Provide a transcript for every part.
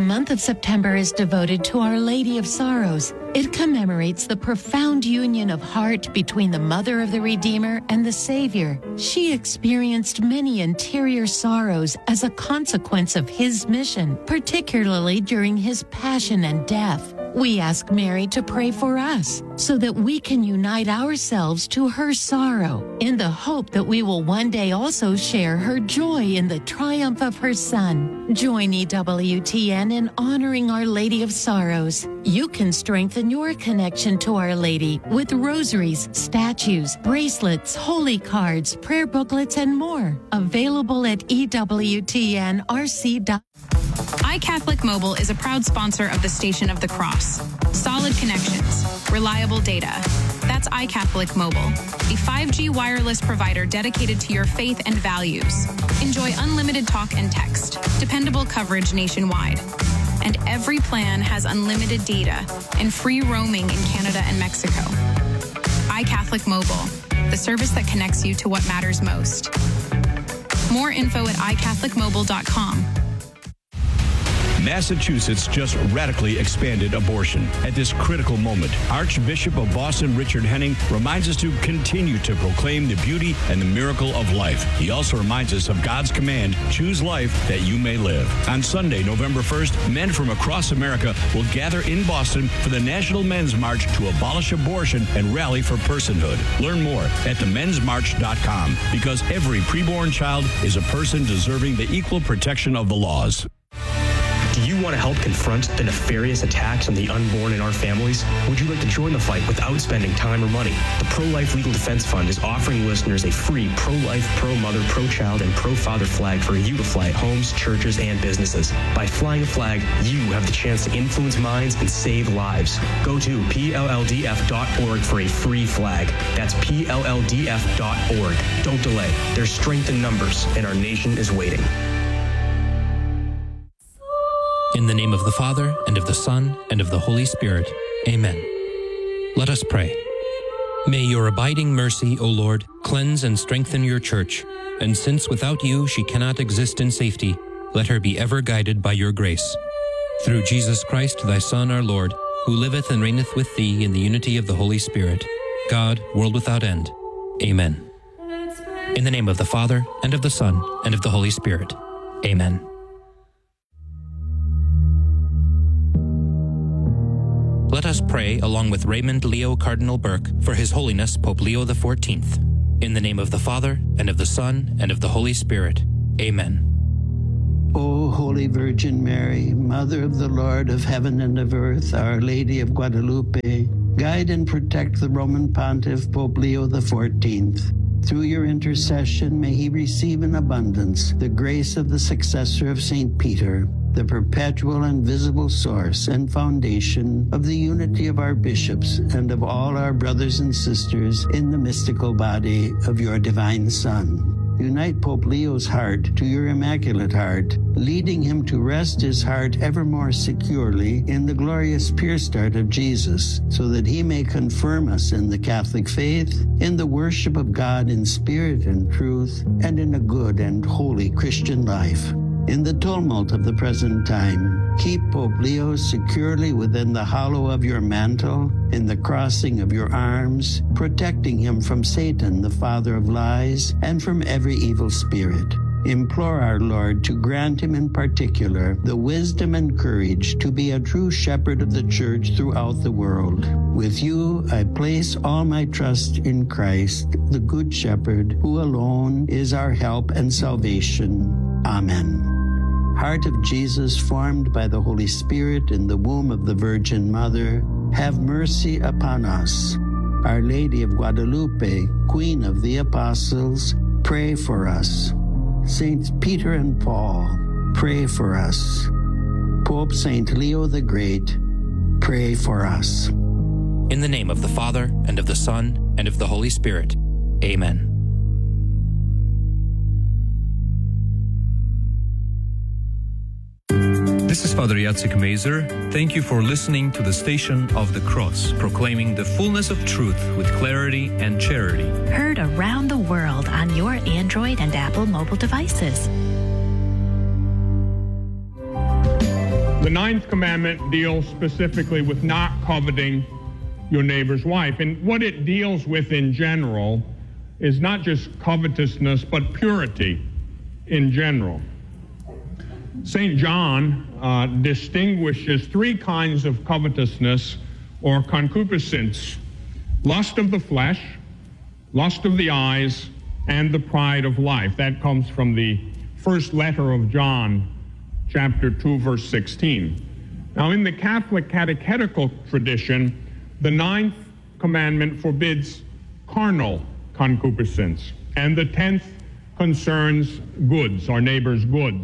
month of September is devoted to Our Lady of Sorrows. It commemorates the profound union of heart between the Mother of the Redeemer and the Savior. She experienced many interior sorrows as a consequence of his mission, particularly during his passion and death. We ask Mary to pray for us so that we can unite ourselves to her sorrow in the hope that we will one day also share her joy in the triumph of her Son. Join EWTN in honoring Our Lady of Sorrows. You can strengthen your connection to Our Lady with rosaries, statues, bracelets, holy cards, prayer booklets, and more. Available at EWTNRC.com. iCatholic Mobile is a proud sponsor of the Station of the Cross. Solid connections, reliable data. That's iCatholic Mobile, a 5G wireless provider dedicated to your faith and values. Enjoy unlimited talk and text, dependable coverage nationwide. And every plan has unlimited data and free roaming in Canada and Mexico. iCatholic Mobile, the service that connects you to what matters most. More info at iCatholicMobile.com. Massachusetts just radically expanded abortion. At this critical moment, Archbishop of Boston Richard Henning reminds us to continue to proclaim the beauty and the miracle of life. He also reminds us of God's command, choose life that you may live. On Sunday, November 1st, men from across America will gather in Boston for the National Men's March to abolish abortion and rally for personhood. Learn more at themensmarch.com, because every preborn child is a person deserving the equal protection of the laws. Do you want to help confront the nefarious attacks on the unborn in our families? Would you like to join the fight without spending time or money? The Pro-Life Legal Defense Fund is offering listeners a free pro-life, pro-mother, pro-child, and pro-father flag for you to fly at homes, churches, and businesses. By flying a flag, you have the chance to influence minds and save lives. Go to PLLDF.org for a free flag. That's PLLDF.org. Don't delay. There's strength in numbers, and our nation is waiting. In the name of the Father, and of the Son, and of the Holy Spirit. Amen. Let us pray. May your abiding mercy, O Lord, cleanse and strengthen your church, and since without you she cannot exist in safety, let her be ever guided by your grace. Through Jesus Christ, thy Son, our Lord, who liveth and reigneth with thee in the unity of the Holy Spirit, God, world without end. Amen. In the name of the Father, and of the Son, and of the Holy Spirit. Amen. Let us pray along with Raymond Leo Cardinal Burke for His Holiness Pope Leo XIV. In the name of the Father, and of the Son, and of the Holy Spirit. Amen. O Holy Virgin Mary, Mother of the Lord of heaven and of earth, Our Lady of Guadalupe, guide and protect the Roman Pontiff Pope Leo XIV. Through your intercession, may he receive in abundance the grace of the successor of St. Peter, the perpetual and visible source and foundation of the unity of our bishops and of all our brothers and sisters in the mystical body of your divine Son. Unite Pope Leo's heart to your Immaculate Heart, leading him to rest his heart ever more securely in the glorious pierced heart of Jesus, so that he may confirm us in the Catholic faith, in the worship of God in spirit and truth, and in a good and holy Christian life. In the tumult of the present time, keep Pope Leo securely within the hollow of your mantle, in the crossing of your arms, protecting him from Satan, the father of lies, and from every evil spirit. Implore our Lord to grant him in particular the wisdom and courage to be a true shepherd of the Church throughout the world. With you, I place all my trust in Christ, the Good Shepherd, who alone is our help and salvation. Amen. Heart of Jesus, formed by the Holy Spirit in the womb of the Virgin Mother, have mercy upon us. Our Lady of Guadalupe, Queen of the Apostles, pray for us. Saints Peter and Paul, pray for us. Pope Saint Leo the Great, pray for us. In the name of the Father, and of the Son, and of the Holy Spirit. Amen. This is Father Jacek Mazer. Thank you for listening to the Station of the Cross, proclaiming the fullness of truth with clarity and charity. Heard around the world on your Android and Apple mobile devices. The ninth commandment deals specifically with not coveting your neighbor's wife. And what it deals with in general is not just covetousness, but purity in general. St. John distinguishes three kinds of covetousness or concupiscence: lust of the flesh, lust of the eyes, and the pride of life. That comes from the first letter of John, chapter 2, verse 16. Now, in the Catholic catechetical tradition, the ninth commandment forbids carnal concupiscence, and the 10th concerns goods, our neighbor's goods.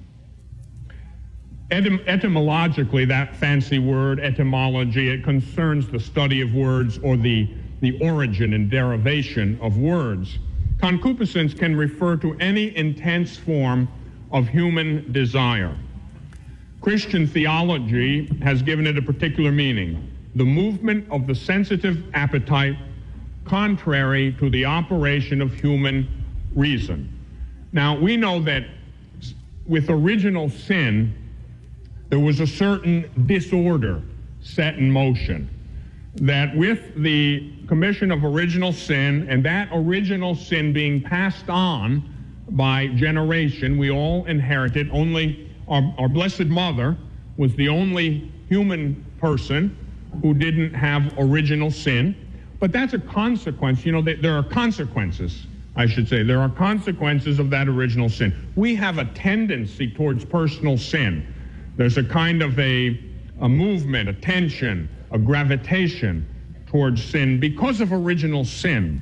Etymologically, that fancy word, etymology, it concerns the study of words or the origin and derivation of words. Concupiscence can refer to any intense form of human desire. Christian theology has given it a particular meaning: the movement of the sensitive appetite contrary to the operation of human reason. Now, we know that with original sin, there was a certain disorder set in motion, that with the commission of original sin, and that original sin being passed on by generation, we all inherited. Only our Blessed Mother was the only human person who didn't have original sin. But that's a consequence. You know, there are consequences, I should say. There are consequences of that original sin. We have a tendency towards personal sin. There's a kind of a movement, a tension, a gravitation towards sin because of original sin.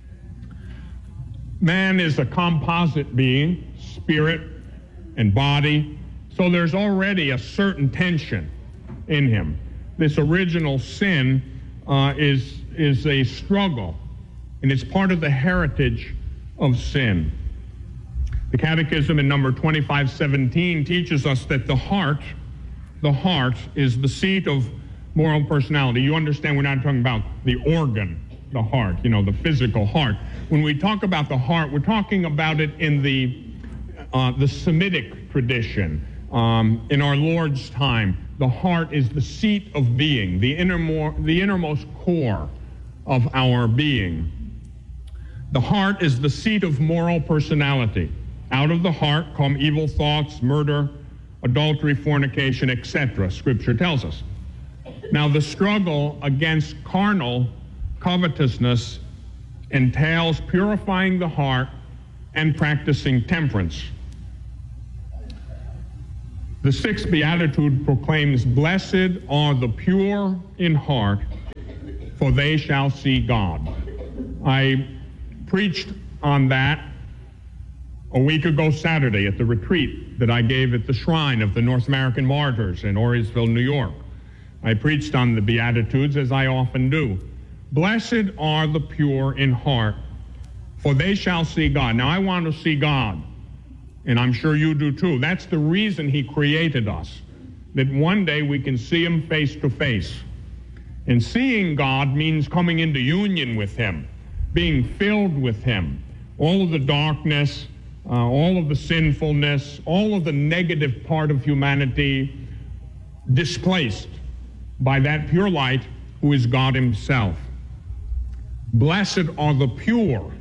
Man is a composite being, spirit and body, so there's already a certain tension in him. This original sin is a struggle, and it's part of the heritage of sin. The Catechism in number 2517 teaches us that the heart is the seat of moral personality. You understand, we're not talking about the organ, the heart, you know, the physical heart. When we talk about the heart, we're talking about it in the Semitic tradition. In our Lord's time, the heart is the seat of being, the innermost core of our being. The heart is the seat of moral personality. Out of the heart come evil thoughts, murder, adultery, fornication, etc., Scripture tells us. Now, the struggle against carnal covetousness entails purifying the heart and practicing temperance. The sixth beatitude proclaims, "Blessed are the pure in heart, for they shall see God." I preached on that a week ago Saturday at the retreat that I gave at the shrine of the North American Martyrs in Orisville, New York. I preached on the Beatitudes, as I often do. Blessed are the pure in heart, for they shall see God. Now, I want to see God, and I'm sure you do too. That's the reason He created us, that one day we can see Him face to face. And seeing God means coming into union with Him, being filled with Him. All of the darkness, all of the sinfulness, all of the negative part of humanity displaced by that pure light who is God Himself. Blessed are the pure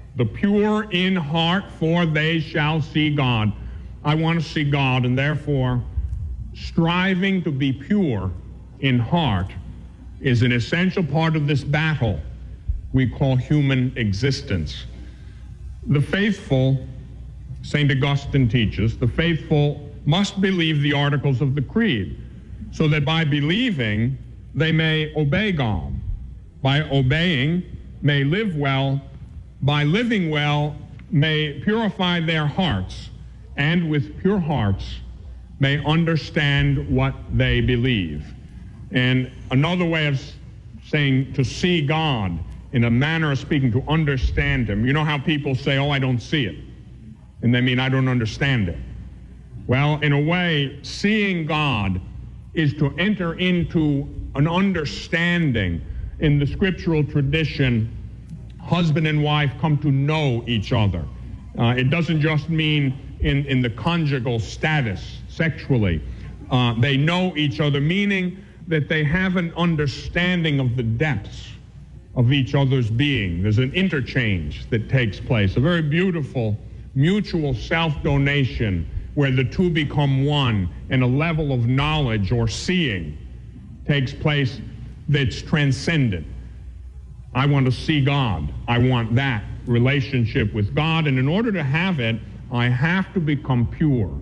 in heart, for they shall see God. I want to see God, and therefore striving to be pure in heart is an essential part of this battle we call human existence. The faithful, St. Augustine teaches, the faithful must believe the articles of the Creed, so that by believing they may obey God. By obeying, may live well. By living well, may purify their hearts, and with pure hearts may understand what they believe. And another way of saying to see God, in a manner of speaking, to understand Him. You know how people say, "Oh, I don't see it," and they mean I don't understand it. Well, in a way, seeing God is to enter into an understanding. In the scriptural tradition, husband and wife come to know each other. It doesn't just mean in the conjugal status sexually. They know each other, meaning that they have an understanding of the depths of each other's being. There's an interchange that takes place, a very beautiful mutual self-donation where the two become one, and a level of knowledge or seeing takes place that's transcendent. I want to see God. I want that relationship with God, and in order to have it, I have to become pure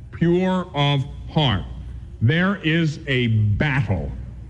of heart. There is a battle.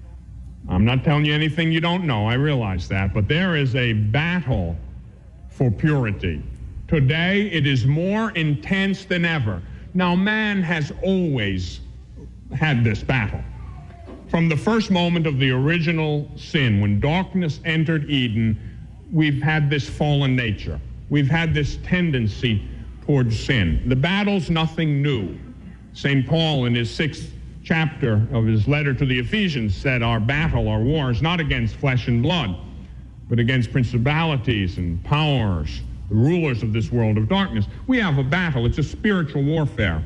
I'm not telling you anything you don't know, I realize that, but there is a battle for purity. Today, it is more intense than ever. Now, man has always had this battle. From the first moment of the original sin, when darkness entered Eden, we've had this fallen nature. We've had this tendency towards sin. The battle's nothing new. St. Paul, in his 6th chapter of his letter to the Ephesians, said our battle, our war, is not against flesh and blood, but against principalities and powers, the rulers of this world of darkness. We have a battle. It's a spiritual warfare.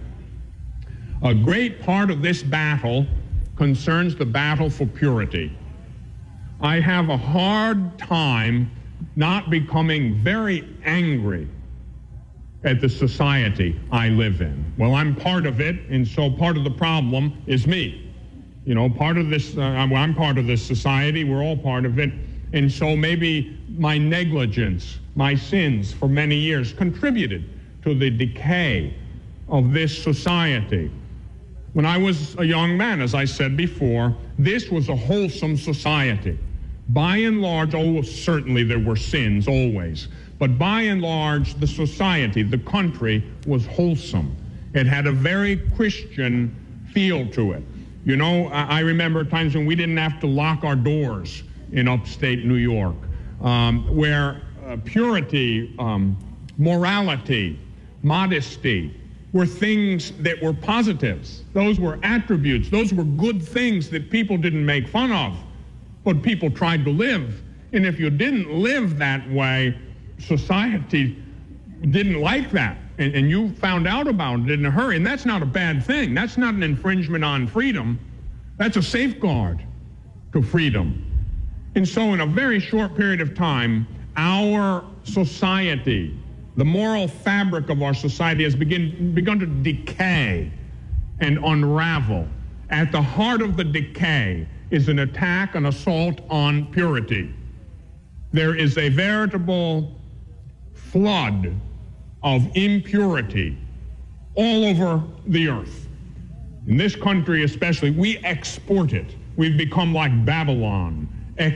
A great part of this battle concerns the battle for purity. I have a hard time not becoming very angry at the society I live in. Well, I'm part of it, and so part of the problem is me. You know, part of this, I'm part of this society, we're all part of it, and so maybe my negligence, my sins for many years contributed to the decay of this society. When I was a young man, as I said before, this was a wholesome society. By and large, certainly there were sins, always. But by and large, the society, the country, was wholesome. It had a very Christian feel to it. You know, I remember times when we didn't have to lock our doors in upstate New York, where purity, morality, modesty were things that were positives. Those were attributes. Those were good things that people didn't make fun of, but people tried to live. And if you didn't live that way, society didn't like that, and you found out about it in a hurry, and that's not a bad thing. That's not an infringement on freedom. That's a safeguard to freedom. And so in a very short period of time, our society, the moral fabric of our society has begun to decay and unravel. At the heart of the decay is an attack, an assault on purity. There is a veritable flood of impurity all over the earth. In this country especially, we export it. We've become like Babylon.